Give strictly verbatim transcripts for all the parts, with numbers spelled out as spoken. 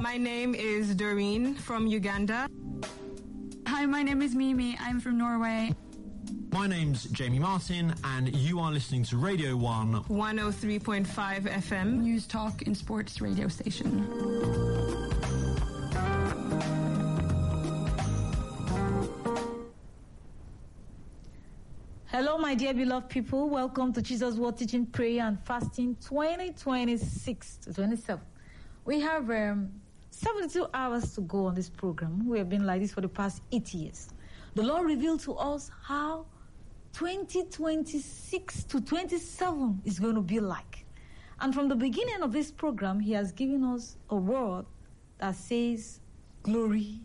My name is Doreen from Uganda. Hi, my name is Mimi. I'm from Norway. My name's Jamie Martin, and you are listening to Radio one. one oh three point five F M. News, talk, and sports radio station. Hello, my dear beloved people. Welcome to Jesus Word Teaching, Prayer and Fasting twenty twenty-six to twenty-seven. We have um, seventy-two hours to go on this program. We have been like this for the past eight years. The Lord revealed to us how twenty twenty-six to twenty-seven is going to be like. And from the beginning of this program, He has given us a word that says glory,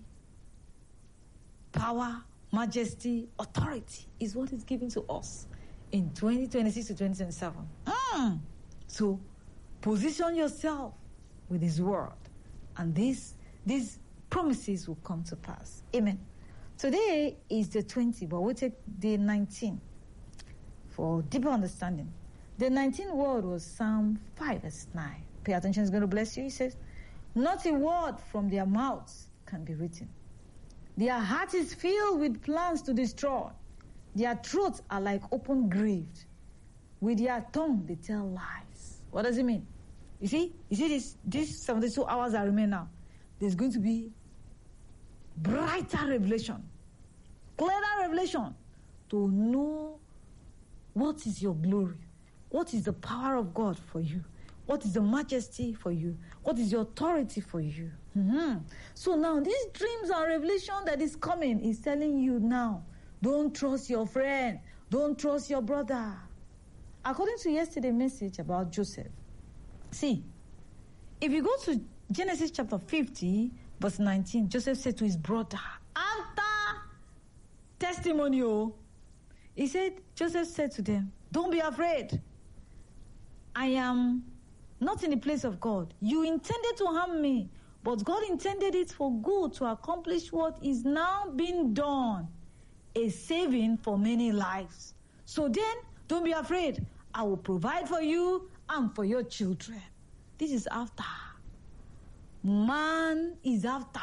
power, majesty, authority is what is given to us in twenty twenty-six to twenty twenty-seven. Mm. So position yourself with His word, and these these promises will come to pass. Amen. Today is the twentieth, but we'll take day nineteen for deeper understanding. The nineteenth word was Psalm five, verse nine. Pay attention, it's going to bless you. He says, not a word from their mouths can be written. Their heart is filled with plans to destroy. Their throats are like open graves. With their tongue they tell lies. What does it mean? You see, you see this, these seventy-two hours that remain now, there's going to be brighter revelation, clearer revelation to know what is your glory, what is the power of God for you, what is the majesty for you, what is your authority for you. Mm-hmm. So now these dreams and revelation that is coming is telling you now, don't trust your friend, don't trust your brother. According to yesterday's message about Joseph, see, if you go to Genesis chapter fifty, verse nineteen, Joseph said to his brother, after testimony, oh, he said, Joseph said to them, don't be afraid. I am not in the place of God. You intended to harm me, but God intended it for good to accomplish what is now being done, a saving for many lives. So then, don't be afraid. I will provide for you and for your children. This is after. Man is after.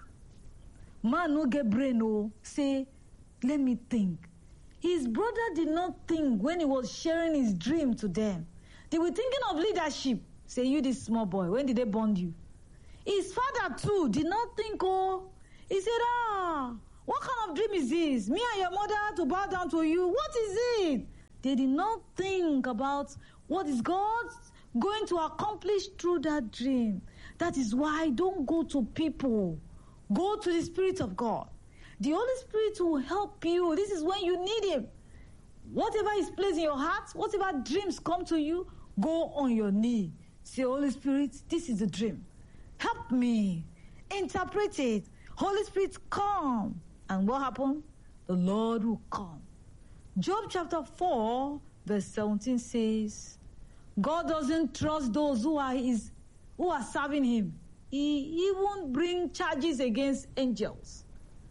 Man no get brain, no. Say, let me think. His brother did not think when he was sharing his dream to them. They were thinking of leadership. Say, you this small boy, when did they bond you? His father too did not think, oh. He said, ah, what kind of dream is this? Me and your mother to bow down to you. What is it? They did not think about what is God going to accomplish through that dream. That is why don't go to people. Go to the Spirit of God. The Holy Spirit will help you. This is when you need Him. Whatever is placed in your heart, whatever dreams come to you, go on your knee. Say, Holy Spirit, this is a dream. Help me. Interpret it. Holy Spirit, come. And what happened? The Lord will come. Job chapter four, verse seventeen says, God doesn't trust those who are his, who are serving Him. He even bring charges against angels.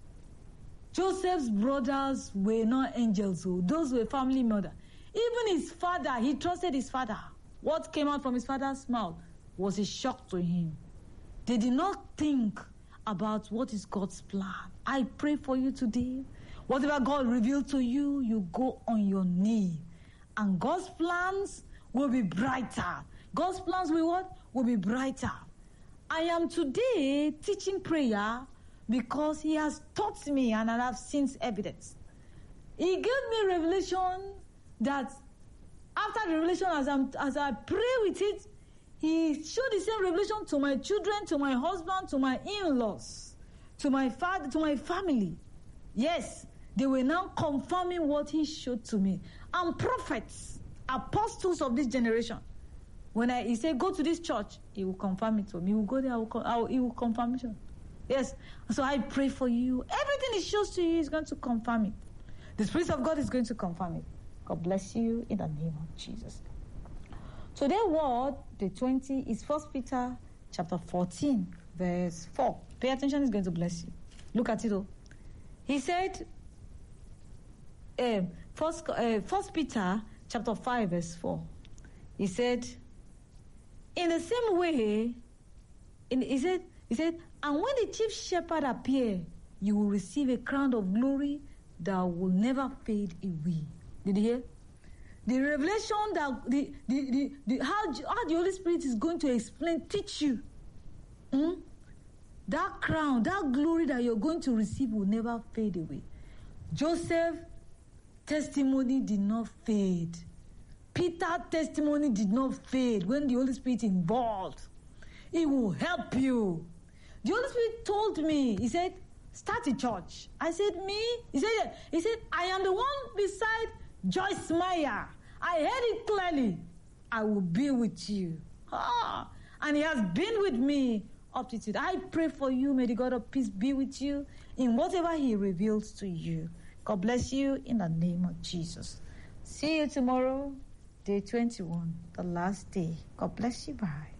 Joseph's brothers were not angels, so those were family murder. Even his father, he trusted his father. What came out from his father's mouth was a shock to him. They did not think about what is God's plan. I pray for you today. Whatever God revealed to you, you go on your knee. And God's plans will be brighter. God's plans will what? Will be brighter. I am today teaching prayer because He has taught me and I have seen evidence. He gave me revelation that after the revelation, as, I'm, as I pray with it, He showed the same revelation to my children, to my husband, to my in-laws, to my father, to my family. Yes, they were now confirming what He showed to me. And prophets, apostles of this generation, when I, He said, go to this church, He will confirm it to me. He will go there, I will, I will, He will confirm it. Yes, so I pray for you. Everything He shows to you is going to confirm it. The Spirit of God is going to confirm it. God bless you in the name of Jesus. Today's word, the twenty, is First Peter chapter fourteen, verse four. Pay attention, it's going to bless you. Look at it all. He said, um, First, uh, First Peter chapter five, verse four. He said, in the same way, in, he said, He said, and when the chief shepherd appear, you will receive a crown of glory that will never fade away. Did you hear? The revelation that the, the, the, the how, how the Holy Spirit is going to explain, teach you. Hmm? That crown, that glory that you're going to receive will never fade away. Joseph's testimony did not fade. Peter's testimony did not fade when the Holy Spirit involved. It will help you. The Holy Spirit told me, he said, start a church. I said, me? He said, he said, I am the one beside Joyce Meyer. I heard it clearly. I will be with you. Ah, and he has been with me up to today. I pray for you. May the God of peace be with you in whatever he reveals to you. God bless you in the name of Jesus. See you tomorrow, day twenty-one, the last day. God bless you. Bye.